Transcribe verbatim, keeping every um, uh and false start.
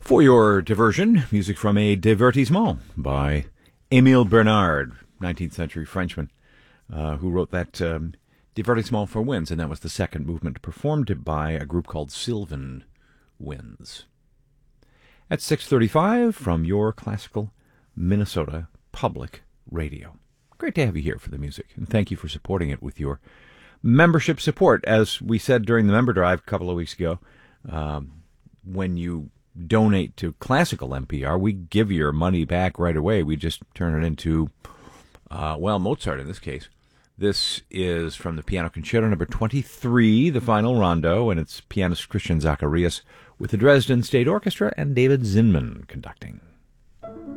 For your diversion, music from a divertissement by Émile Bernard, nineteenth century Frenchman, uh, who wrote that um, divertissement for winds, and that was the second movement, performed by a group called Sylvan Winds. At six thirty-five from your classical Minnesota Public Radio. Great to have you here for the music, and thank you for supporting it with your membership support. As we said during the member drive a couple of weeks ago, um, when you donate to classical N P R, we give your money back right away. We just turn it into, uh, well, Mozart in this case. This is from the Piano Concerto number twenty-three, the final rondo, and it's pianist Christian Zacharias with the Dresden State Orchestra and David Zinman conducting.